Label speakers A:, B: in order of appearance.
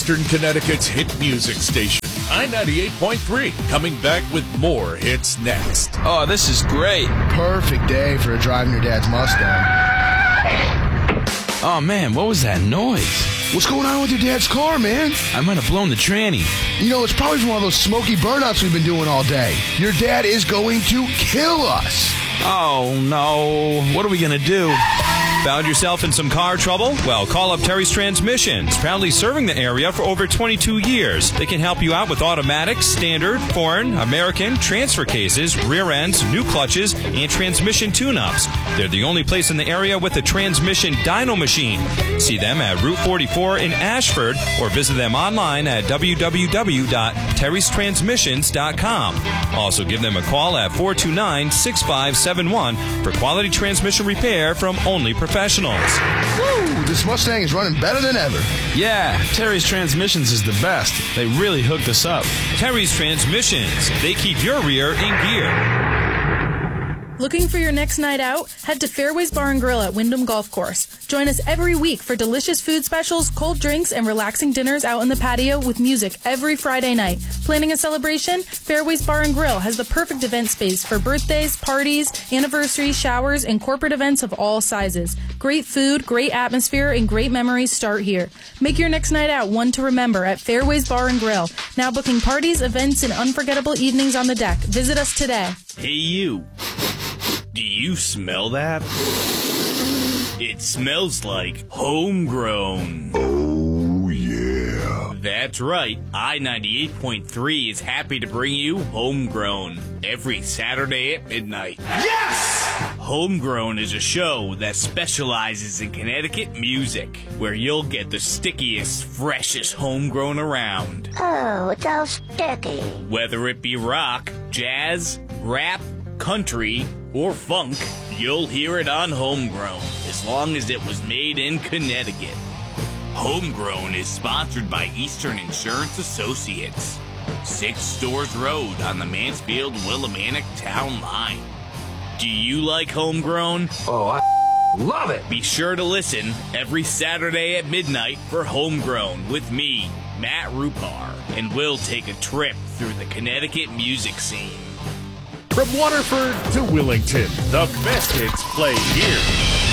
A: Eastern Connecticut's hit music station, I-98.3, coming back with more hits next.
B: Oh, this is great.
C: Perfect day for driving your dad's Mustang.
B: Oh, man, what was that noise?
C: What's going on with your dad's car, man?
B: I might have blown the tranny.
C: You know, it's probably from all those smoky burnouts we've been doing all day. Your dad is going to kill us.
B: Oh, no. What are we going to do? Found yourself in some car trouble? Well, call up Terry's Transmissions, proudly serving the area for over 22 years. They can help you out with automatics, standard, foreign, American, transfer cases, rear ends, new clutches, and transmission tune-ups. They're the only place in the area with a transmission dyno machine. See them at Route 44 in Ashford or visit them online at www.terrystransmissions.com. Also give them a call at 429-6571 for quality transmission repair from only professionals.
C: Woo! This Mustang is running better than ever.
D: Yeah, Terry's Transmissions is the best. They really hooked us up.
B: Terry's Transmissions. They keep your rear in gear.
E: Looking for your next night out? Head to Fairways Bar and Grill at Wyndham Golf Course. Join us every week for delicious food specials, cold drinks, and relaxing dinners out in the patio with music every Friday night. Planning a celebration? Fairways Bar and Grill has the perfect event space for birthdays, parties, anniversaries, showers, and corporate events of all sizes. Great food, great atmosphere, and great memories start here. Make your next night out one to remember at Fairways Bar and Grill. Now booking parties, events, and unforgettable evenings on the deck. Visit us today.
F: Hey, you. Do you smell that? It smells like homegrown.
A: Oh, yeah.
F: That's right. I-98.3 is happy to bring you Homegrown every Saturday at midnight.
A: Yes!
F: Homegrown is a show that specializes in Connecticut music, where you'll get the stickiest, freshest homegrown around.
G: Oh, it's all sticky.
F: Whether it be rock, jazz, rap, country, or funk, you'll hear it on Homegrown, as long as it was made in Connecticut. Homegrown is sponsored by Eastern Insurance Associates, 6 Stores Road on the Mansfield-Willimantic Town Line. Do you like Homegrown?
H: Oh, I love it!
F: Be sure to listen every Saturday at midnight for Homegrown with me, Matt Rupar, and we'll take a trip through the Connecticut music scene.
A: From Waterford to Willington, the best hits play here.